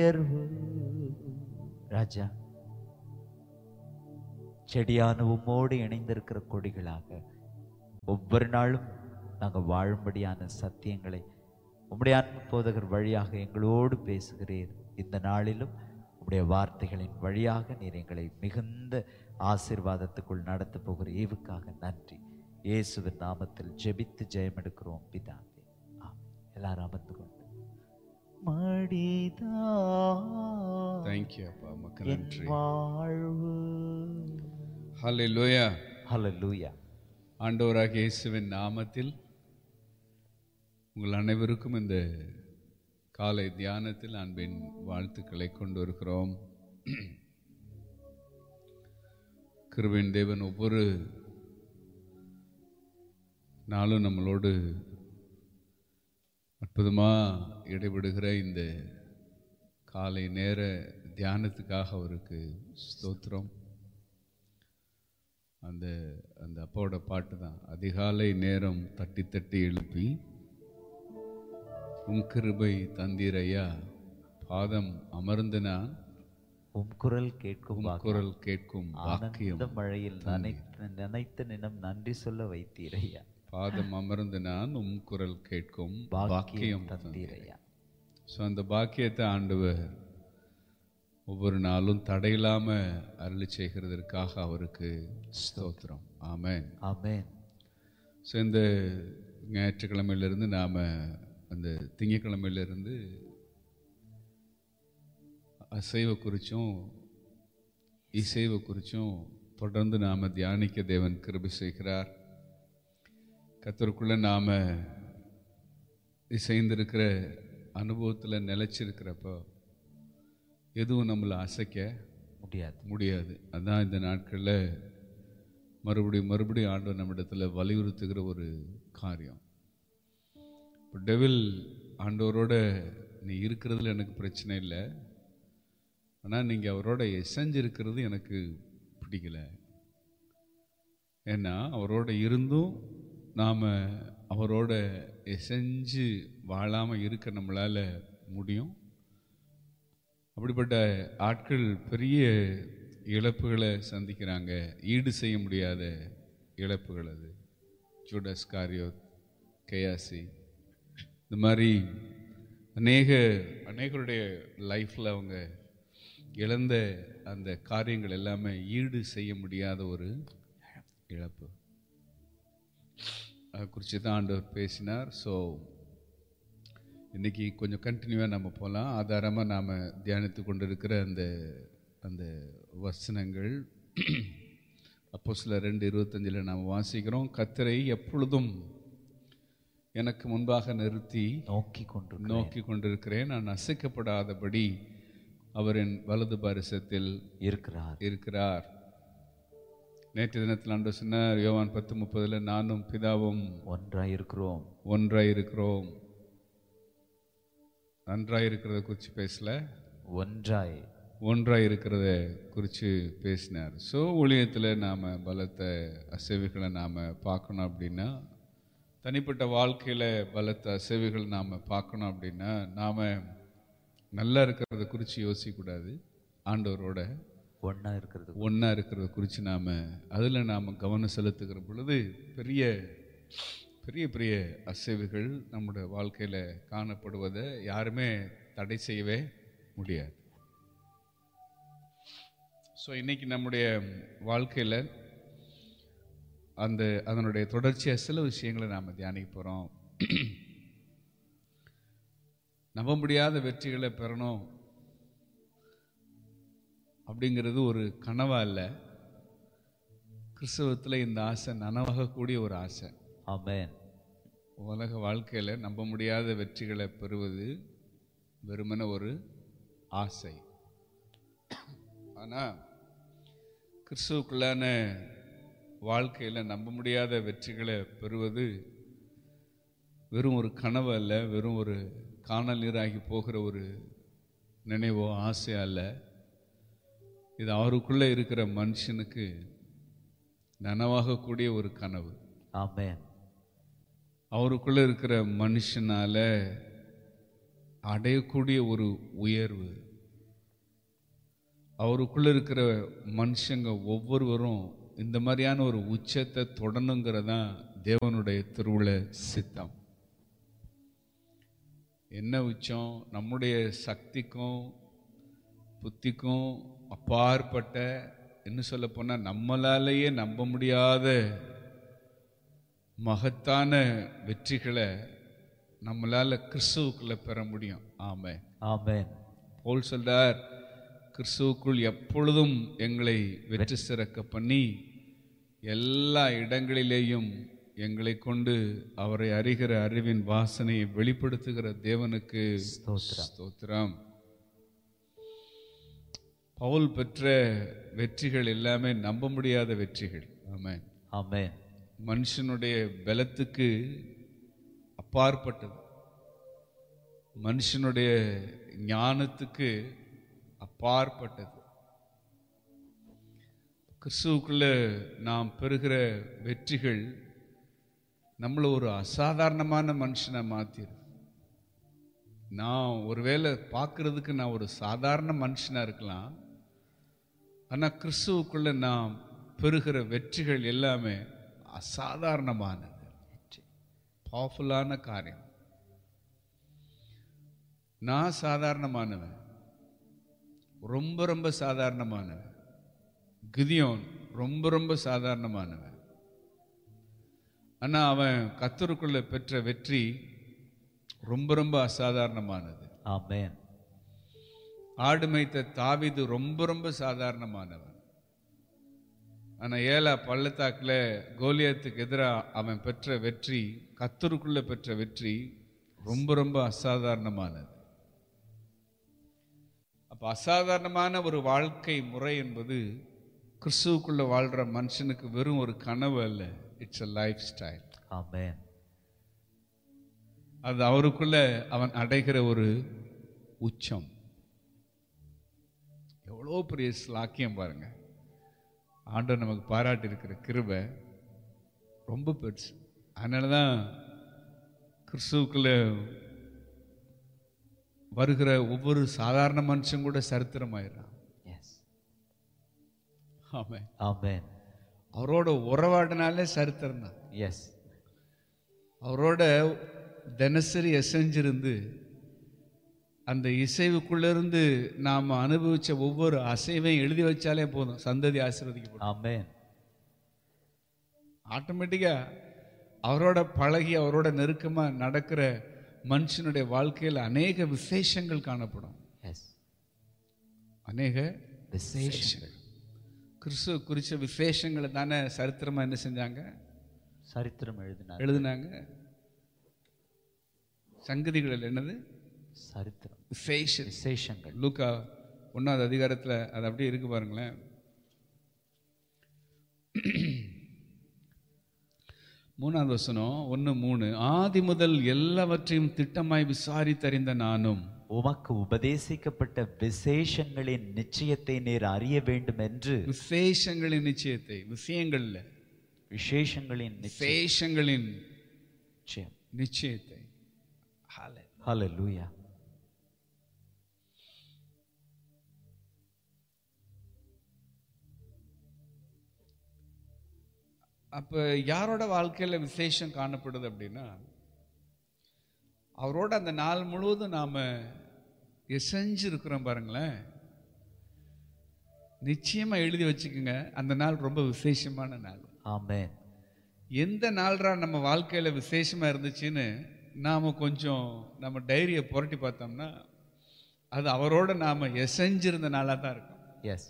ராஜா, செடியான உம்மோடு இணைந்திருக்கிற கொடிகளாக ஒவ்வொரு நாளும் நாங்கள் வாழும்படியான சத்தியங்களை உம்முடைய அன்பு போதகர் வழியாக எங்களோடு பேசுகிறீர். இந்த நாளிலும் உம்முடைய வார்த்தைகளின் வழியாக நீர் எங்களை மிகுந்த ஆசீர்வாதத்துக்குள் நடத்த போகிற ஈவுக்காக நன்றி. இயேசுவின் நாமத்தில் ஜெபித்து ஜெயம் எடுக்கிறோம் பிதாவே, ஆமென். எல்லாரும் அமர்ந்து கொண்டு ஆண்டவராகிய இயேசுவின் நாமத்தில் உங்கள் அனைவருக்கும் இந்த காலை தியானத்தில் அன்பின் வாழ்த்துக்களை கொண்டு வருகிறோம். கிருபையின் தேவன் ஒவ்வொரு நாளும் நம்மளோடு அற்புதமாக இடைபடுகிற இந்த காலை நேர தியானத்துக்காக அவருக்கு ஸ்தோத்திரம். அந்த அந்த அப்பாவோட பாட்டு தான், அதிகாலை நேரம் தட்டி தட்டி எழுப்பி உம் கிருபை தந்தீரையா, பாதம் அமர்ந்து நான் உம் குரல் கேட்கும் குரல் கேட்கும் வாக்கியம் மழையில் நினைத்து நினம் நன்றி சொல்ல வைத்தீரையா, பாதம் அமர்ந்து நான் உம் குரல் கேட்கும் வாக்கியம் தந்தீரையா. ஸோ அந்த பாக்கியத்தை ஆண்டவர் ஒவ்வொரு நாளும் தடையில்லாம அருளி செய்கிறதற்காக அவருக்கு ஸ்தோத்திரம். ஆமென், ஆமென். ஸோ இந்த ஞாயிற்றுக்கிழமையிலிருந்து நாம் அந்த திங்கட்கிழமையிலிருந்து அசைவை குறித்தும் இசைவை குறித்தும் தொடர்ந்து நாம் தியானிக்க தேவன் கிருபை செய்கிறார். கர்த்தருக்குள்ள நாம் இசைந்திருக்கிற அனுபவத்தில் நிலைச்சிருக்கிறப்போ எதுவும் நம்மளை அசைக்க முடியாது. அதுதான் இந்த நாட்களில் மறுபடியும் ஆண்டவர் நம்மிடத்தில் வலியுறுத்துகிற ஒரு காரியம். இப்போ டெவில் ஆண்டவரோட நீ இருக்கிறதுல எனக்கு பிரச்சனை இல்லை, ஆனால் நீங்கள் அவரோட எசைஞ்சிருக்கிறது எனக்கு பிடிக்கல. ஏன்னா அவரோட இருந்தும் நாம் அவரோட எசைஞ்சு வாழாமல் இருக்க நம்மளால் முடியும். அப்படிப்பட்ட ஆட்கள் பெரிய இழப்புகளை சந்திக்கிறாங்க, ஈடு செய்ய முடியாத இழப்புகள். அது ஜூடாஸ் காரியோத், கேயாசி, இந்த மாதிரி அநேகருடைய லைஃப்பில் அவங்க இழந்த அந்த காரியங்கள் எல்லாமே ஈடு செய்ய முடியாத ஒரு இழப்பு. அதை குறித்து தான் ஆண்டவர் பேசினார். ஸோ இன்றைக்கி கொஞ்சம் கண்டினியூவாக நம்ம போகலாம். ஆதாரமாக நாம் தியானித்து கொண்டு இருக்கிற அந்த வசனங்கள் அப்போஸ்தலர் 2:25 நாம் வாசிக்கிறோம். கர்த்தரை எப்பொழுதும் எனக்கு முன்பாக நிறுத்தி நோக்கி கொண்டிருக்கிறேன், நான் அசைக்கப்படாதபடி அவர் என் வலது பாரிசத்தில் இருக்கிறார். நேற்று தினத்தில் ஆண்டவர் சொன்னார், யோவான் 10:30, நானும் பிதாவும் ஒன்றாயிருக்கிறோம். நன்றாய் இருக்கிறத குறித்து பேசல, ஒன்றாய் இருக்கிறத குறித்து பேசினார். ஸோ ஊழியத்தில் நாம் பலத்த அசைவுகளை நாம் பார்க்கணும் அப்படின்னா, தனிப்பட்ட வாழ்க்கையில் பலத்த அசைவுகள் நாம் பார்க்கணும் அப்படின்னா, நாம் நல்லா இருக்கிறத குறித்து யோசிக்கக்கூடாது, ஆண்டவரோட ஒன்றா இருக்கிறத குறித்து அதில் நாம் கவனம் செலுத்துகிற பொழுது பெரிய பெரிய பெரிய அசைவுகள் நம்முடைய வாழ்க்கையில் காணப்படுவதை யாருமே தடை செய்யவே முடியாது. ஸோ இன்றைக்கி நம்முடைய வாழ்க்கையில் அதனுடைய தொடர்ச்சியாக சில விஷயங்களை நாம் தியானிக்க போகிறோம். நம்ப முடியாத வெற்றிகளை பெறணும் அப்படிங்கிறது ஒரு கனவா இல்லை, கிறிஸ்தவத்தில் இந்த ஆசை நனவாகக்கூடிய ஒரு ஆசை. ஆமென். உலக வாழ்க்கையில் நம்ப முடியாத வெற்றிகளை பெறுவது வெறுமன ஒரு ஆசை. ஆனால் கிறிஸ்துவுக்குள்ளான வாழ்க்கையில் நம்ப முடியாத வெற்றிகளை பெறுவது வெறும் ஒரு கனவு அல்ல, வெறும் ஒரு காணல் நீராகி போகிற ஒரு நினைவோ ஆசை அல்ல. இது அவருக்குள்ளே இருக்கிற மனுஷனுக்கு நனவாகக்கூடிய ஒரு கனவு. ஆமென். அவருக்குள்ளே இருக்கிற மனுஷனால் அடையக்கூடிய ஒரு உயர்வு, அவருக்குள்ள இருக்கிற மனுஷங்க ஒவ்வொருவரும் இந்த மாதிரியான ஒரு உச்சத்தை தொடணுங்கிறதான் தேவனுடைய திருவுள சித்தம். என்ன உச்சம்? நம்முடைய சக்திக்கும் புத்திக்கும் அப்பாற்பட்ட, என்ன சொல்ல போனா நம்மளாலேயே நம்ப முடியாத மகத்தான வெற்றிகளை நம்மளால கிறிஸ்துவுக்குள்ள பெற முடியும். ஆமென், ஆமென். பவுல் சொல்றார், கிறிஸ்துவுக்குள் எப்பொழுதும் எங்களை வெற்றி சிறக்க பண்ணி எல்லா இடங்களிலேயும் எங்களை கொண்டு அவரை அறிகிற அறிவின் வாசனையை வெளிப்படுத்துகிற தேவனுக்கு ஸ்தோத்திரம். பவுல் பெற்ற வெற்றிகள் எல்லாமே நம்ப முடியாத வெற்றிகள். ஆமென், ஆமென். மனுஷனுடைய பலத்துக்கு அப்பாற்பட்டது, மனுஷனுடைய ஞானத்துக்கு அப்பாற்பட்டது. கிறிஸ்துவுக்குள்ள நாம் பெறுகிற வெற்றிகள் நம்மளை ஒரு அசாதாரணமான மனுஷனை மாத்திரு. நான் ஒருவேளை பார்க்கறதுக்கு நான் ஒரு சாதாரண மனுஷனா இருக்கலாம், ஆனால் கிறிஸ்துவுக்குள்ள நாம் பெறுகிற வெற்றிகள் எல்லாமே அசாதாரணமானது, பவர்ஃபுல்லான காரியம். நான் சாதாரணமானவன், ரொம்ப ரொம்ப சாதாரணமானவன். கிதியோன் ரொம்ப ரொம்ப சாதாரணமானவன். ஆனால் அவன் கர்த்தருக்குள்ள பெற்ற வெற்றி ரொம்ப ரொம்ப அசாதாரணமானது. ஆமென். ஆடு மேய்த்த தாவீது ரொம்ப ரொம்ப சாதாரணமானவன். ஆனால் ஏலா பள்ளத்தாக்கில் கோலியாத்துக்கு எதிராக அவன் பெற்ற வெற்றி, கர்த்தருக்குள்ள பெற்ற வெற்றி ரொம்ப ரொம்ப அசாதாரணமானது. அப்போ அசாதாரணமான ஒரு வாழ்க்கை முறை என்பது கிறிஸ்துவுக்குள்ள வாழ்கிற மனுஷனுக்கு வெறும் ஒரு கனவு அல்ல, இட்ஸ் a லைஃப் ஸ்டைல். ஆமென். அது அவருக்குள்ள அவன் அடைகிற ஒரு உச்சம். எவ்வளோ பெரிய ஸ்லாக்கியம் பாருங்க. ஆண்டவர் நமக்கு பாராட்டி இருக்கிற கிருபை ரொம்ப பெருசு. அதனால தான் கிறிஸ்துவுக்குள்ள வருகிற ஒவ்வொரு சாதாரண மனுஷன் கூட சரித்திரமாயிடறான். ஆமென், ஆமென். அவரோட உறவாடினாலே சரித்திரம் தான். எஸ், அவரோட தினசரி எசைஞ்சிருந்து அந்த இசைவுக்குள்ளிருந்து நாம் அனுபவிச்ச ஒவ்வொரு அசைவையும் எழுதி வச்சாலே போதும், சந்ததி ஆசீர்வதிக்கப்படும். ஆமென். ஆட்டோமேட்டிக்கா அவரோட பழகி அவரோட நெருக்கமா நடக்கிற மனுஷனுடைய வாழ்க்கையில் அநேக விசேஷங்கள் காணப்படும். எஸ், அநேக விசேஷங்கள். கிறிஸ்துவ குறிச்ச விசேஷங்களை தானே சரித்திரமா என்ன செஞ்சாங்க? சரித்திரம் எழுதினாங்க. சங்கதிகள் என்னது? சரித்திரம், விசேஷங்கள். லூக்கா 1ஆவது அதிகாரத்தில் அது அப்படியே இருக்கு பாருங்களேன். 3வது வசனம் 1:3, ஆதி முதல் எல்லாவற்றையும் திட்டமாய் விசாரித்தறிந்த நானும் உமக்கு உபதேசிக்கப்பட்ட விசேஷங்களின் நிச்சயத்தை நீர் அறிய வேண்டும் என்று. விசேஷங்களின் நிச்சயத்தை, விஷயங்கள்ல விசேஷங்களின் விசேஷங்களின் நிச்சயம், நிச்சயத்தை. ஹல்லேலூயா. அப்ப யாரோட வாழ்க்கையில விசேஷம் காணப்படுது அப்படின்னா, அவரோட அந்த நாள் முழுவதும் நாம எசைஞ்சிருக்கிறோம் பாருங்களேன். நிச்சயமா எழுதி வச்சுக்கோங்க, அந்த நாள் ரொம்ப விசேஷமான நாள். ஆமென். எந்த நாள்ரா நம்ம வாழ்க்கையில விசேஷமா இருந்துச்சுன்னு நாம கொஞ்சம் நம்ம டைரியை புரட்டி பார்த்தோம்னா அது அவரோட நாம எசைஞ்சிருந்த நாளா தான் இருக்கும். எஸ்,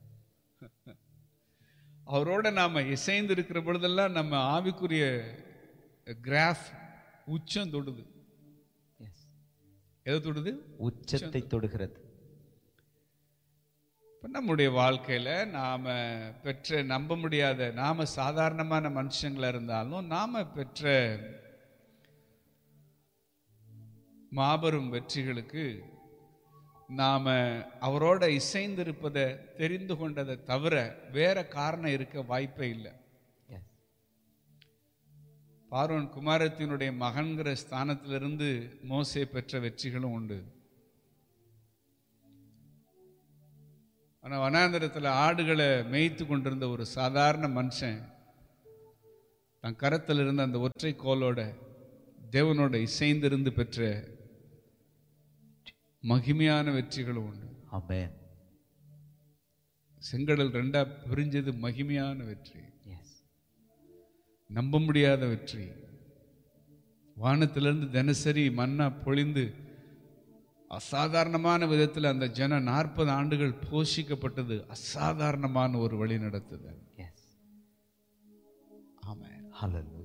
அவரோட நாம இசைந்து இருக்கிற பொழுதெல்லாம் நம்ம ஆவிக்குரிய கிராஃப் உச்சம் தொடுது. எதை தொடுது? உச்சத்தை தொடுகிறது. இப்போ நம்முடைய வாழ்க்கையில நாம பெற்ற நம்ப முடியாத, நாம சாதாரணமான மனுஷங்களா இருந்தாலும் நாம பெற்ற மாபெரும் வெற்றிகளுக்கு நாம அவரோட இசைந்திருப்பதை தெரிந்து கொண்டதை தவிர வேற காரணம் இருக்க வாய்ப்பே இல்லை. பார்வோன் குமாரத்தினுடைய மகன்கிற ஸ்தானத்திலிருந்து மோசே பெற்ற வெற்றிகளும் உண்டு. ஆனால் வனாந்தரத்தில் ஆடுகளை மேய்த்து கொண்டிருந்த ஒரு சாதாரண மனுஷன் தன் கரத்தில் இருந்த அந்த ஒற்றை கோலோட தேவனோட இசைந்திருந்து பெற்ற மகிமையான வெற்றிகளும் உண்டு. ஆமென். செங்கடல் ரெண்டா பிரிஞ்சது மகிமையான வெற்றி, எஸ். நம்ப முடியாத வெற்றி. வானத்திலிருந்து தினசரி மன்னா பொழிந்து அசாதாரணமான விதத்தில் அந்த ஜனம் 40 ஆண்டுகள் போஷிக்கப்பட்டது. அசாதாரணமான ஒரு வழி நடத்துதல். எஸ். ஆமென். ஹல்லேலூயா.